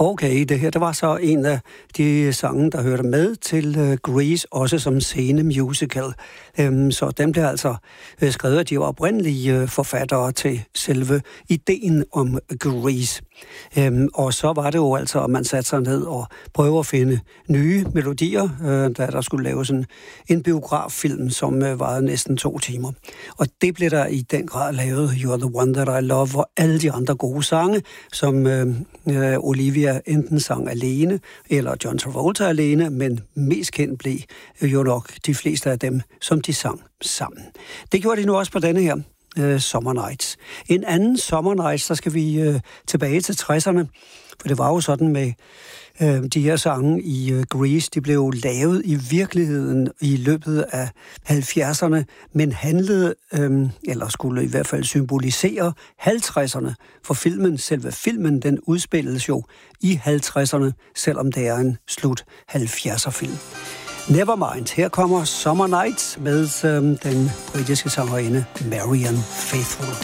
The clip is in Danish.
Okay, det her, det var så en af de sange, der hørte med til Grease, også som scenemusical. Så den blev altså skrevet, at de var oprindelige forfattere til selve ideen om Grease. Og så var det jo altså, at man satte sig ned og prøvede at finde nye melodier, da der skulle laves en biograffilm, som varede næsten 2 timer. Og det blev der i den grad lavet, You're the One That I Love, og alle de andre gode sange, som Olivia enten sang alene, eller John Travolta alene, men mest kendt blev jo nok de fleste af dem, som de sang sammen. Det gjorde de nu også på denne her Summer Nights. En anden Summer Nights, der skal vi tilbage til 60'erne, for det var jo sådan med de her sange i Grease, de blev lavet i virkeligheden i løbet af 70'erne, men handlede, eller skulle i hvert fald symbolisere 50'erne, for selve filmen, den udspilles jo i 50'erne, selvom det er en slut 70'er film. Nevermind, her kommer Summer Nights med den britiske sangerinde Marianne Faithfull.